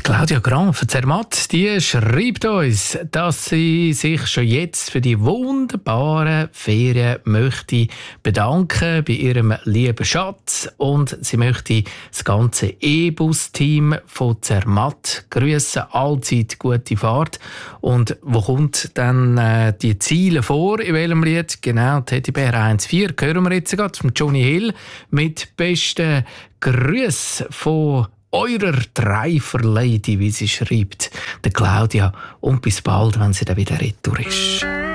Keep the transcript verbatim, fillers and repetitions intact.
Claudia Graf, Zermatt, die schreibt uns, dass sie sich schon jetzt für die wunderbaren Ferien möchte bedanken bei ihrem lieben Schatz und sie möchte das ganze E-Bus-Team von Zermatt grüßen. Allzeit gute Fahrt. Und wo kommt dann äh, die Ziele vor? In welchem Lied? Genau, Teddybär eins vier hören wir jetzt gerade von Johnny Hill mit besten Grüßen von eurer Dreifer-Lady, wie sie schreibt, der Claudia. Und bis bald, wenn sie dann wieder retour ist.